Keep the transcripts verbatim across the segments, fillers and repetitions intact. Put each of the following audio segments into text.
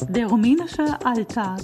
Der rumänische Alltag.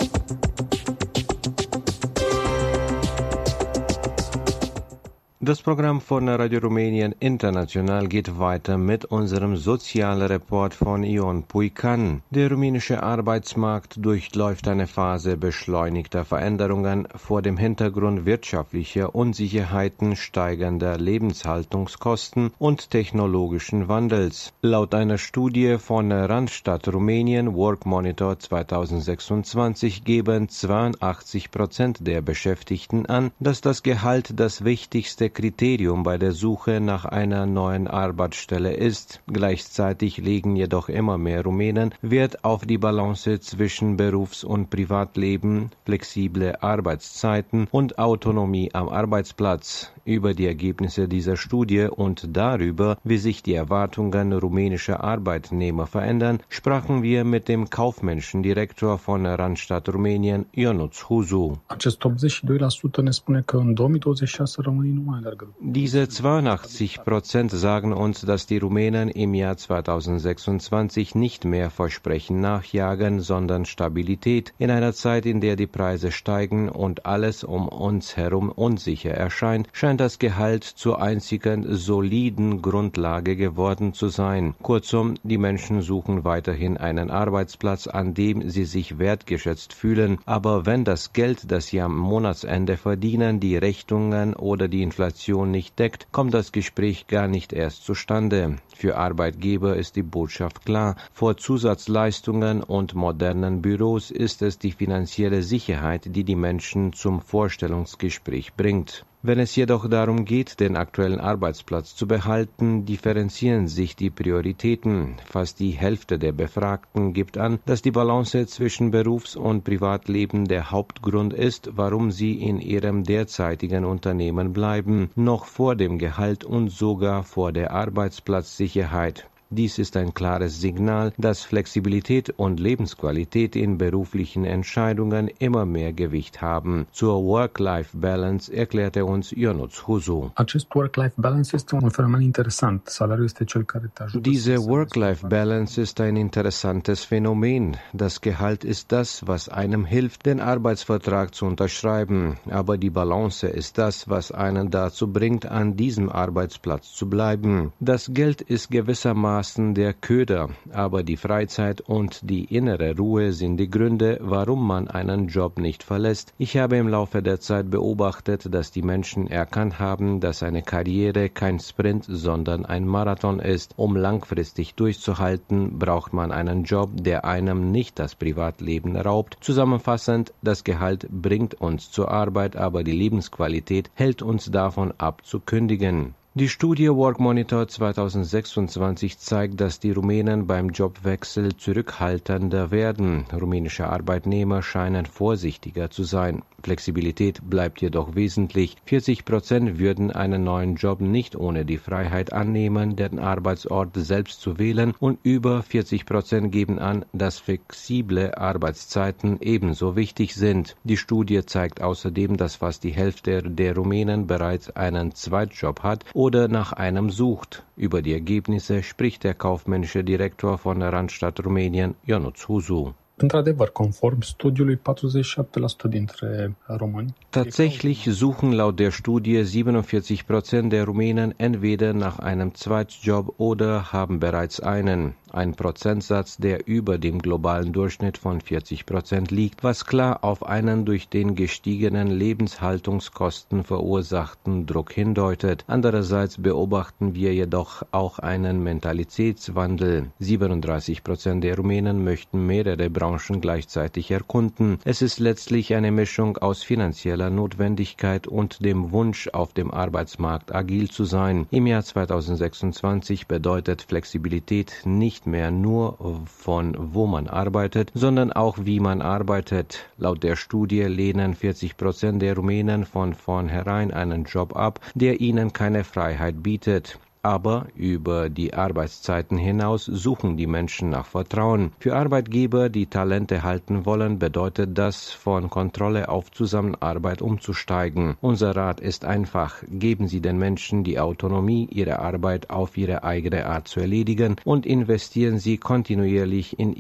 Das Programm von Radio Rumänien International geht weiter mit unserem Sozialreport von Ion Puican. Der rumänische Arbeitsmarkt durchläuft eine Phase beschleunigter Veränderungen vor dem Hintergrund wirtschaftlicher Unsicherheiten, steigender Lebenshaltungskosten und technologischen Wandels. Laut einer Studie von Randstad Rumänien Work Monitor zweitausendsechsundzwanzig geben zweiundachtzig Prozent der Beschäftigten an, dass das Gehalt das wichtigste Kriterium bei der Suche nach einer neuen Arbeitsstelle ist. Gleichzeitig legen jedoch immer mehr Rumänen Wert auf die Balance zwischen Berufs- und Privatleben, flexible Arbeitszeiten und Autonomie am Arbeitsplatz. Über die Ergebnisse dieser Studie und darüber, wie sich die Erwartungen rumänischer Arbeitnehmer verändern, sprachen wir mit dem kaufmännischen Direktor von Randstad Rumänien, Ionuț Husu. Acest optzeci și doi la sută ne spune că în două mii douăzeci și șase românii nu mai alergă. Diese zweiundachtzig Prozent sagen uns, dass die Rumänen im Jahr zweitausendsechsundzwanzig nicht mehr Versprechen nachjagen, sondern Stabilität. In einer Zeit, in der die Preise steigen und alles um uns herum unsicher erscheint, scheint das Gehalt zur einzigen soliden Grundlage geworden zu sein. Kurzum, die Menschen suchen weiterhin einen Arbeitsplatz, an dem sie sich wertgeschätzt fühlen. Aber wenn das Geld, das sie am Monatsende verdienen, die Rechnungen oder die Inflation nicht deckt, kommt das Gespräch gar nicht erst zustande. Für Arbeitgeber ist die Botschaft klar. Vor Zusatzleistungen und modernen Büros ist es die finanzielle Sicherheit, die die Menschen zum Vorstellungsgespräch bringt. Wenn es jedoch darum geht, den aktuellen Arbeitsplatz zu behalten, differenzieren sich die Prioritäten. Fast die Hälfte der Befragten gibt an, dass die Balance zwischen Berufs- und Privatleben der Hauptgrund ist, warum sie in ihrem derzeitigen Unternehmen bleiben, noch vor dem Gehalt und sogar vor der Arbeitsplatzsicherheit. Dies ist ein klares Signal, dass Flexibilität und Lebensqualität in beruflichen Entscheidungen immer mehr Gewicht haben. Zur Work-Life-Balance erklärte uns Ionuț Husu. Acest work-life-balance este un fenomen interesant. Salariul este cel care te ajută. Diese Work-Life-Balance ist ein interessantes Phänomen. Das Gehalt ist das, was einem hilft, den Arbeitsvertrag zu unterschreiben. Aber die Balance ist das, was einen dazu bringt, an diesem Arbeitsplatz zu bleiben. Das Geld ist gewissermaßen der Köder, aber die Freizeit und die innere Ruhe sind die Gründe, warum man einen Job nicht verlässt. Ich habe im Laufe der Zeit beobachtet, dass die Menschen erkannt haben, dass eine Karriere kein Sprint, sondern ein Marathon ist. Um langfristig durchzuhalten, braucht man einen Job, der einem nicht das Privatleben raubt. Zusammenfassend, das Gehalt bringt uns zur Arbeit, aber die Lebensqualität hält uns davon ab zu kündigen. Die Studie Work Monitor zweitausendsechsundzwanzig zeigt, dass die Rumänen beim Jobwechsel zurückhaltender werden. Rumänische Arbeitnehmer scheinen vorsichtiger zu sein. Flexibilität bleibt jedoch wesentlich. vierzig Prozent würden einen neuen Job nicht ohne die Freiheit annehmen, den Arbeitsort selbst zu wählen, und über vierzig Prozent geben an, dass flexible Arbeitszeiten ebenso wichtig sind. Die Studie zeigt außerdem, dass fast die Hälfte der Rumänen bereits einen Zweitjob hat oder nach einem sucht. Über die Ergebnisse spricht der kaufmännische Direktor von Randstad Rumänien, Ionuț Husu. Într-adevăr, conform studiului, patruzeci și șapte la sută dintre români. Tatsächlich suchen laut der Studie siebenundvierzig Prozent der Rumänen entweder nach einem Zweitjob oder haben bereits einen. Ein Prozentsatz, der über dem globalen Durchschnitt von vierzig Prozent liegt, was klar auf einen durch den gestiegenen Lebenshaltungskosten verursachten Druck hindeutet. Andererseits beobachten wir jedoch auch einen Mentalitätswandel. siebenunddreißig Prozent der Rumänen möchten mehrere Branchen gleichzeitig erkunden. Es ist letztlich eine Mischung aus finanzieller Notwendigkeit und dem Wunsch, auf dem Arbeitsmarkt agil zu sein. Im Jahr zweitausendsechsundzwanzig bedeutet Flexibilität nicht mehr nur von wo man arbeitet, sondern auch wie man arbeitet. Laut der Studie lehnen vierzig Prozent der Rumänen von vornherein einen Job ab, der ihnen keine Freiheit bietet. Aber über die Arbeitszeiten hinaus suchen die Menschen nach Vertrauen. Für Arbeitgeber, die Talente halten wollen, bedeutet das, von Kontrolle auf Zusammenarbeit umzusteigen. Unser Rat ist einfach: Geben Sie den Menschen die Autonomie, ihre Arbeit auf ihre eigene Art zu erledigen, und investieren Sie kontinuierlich in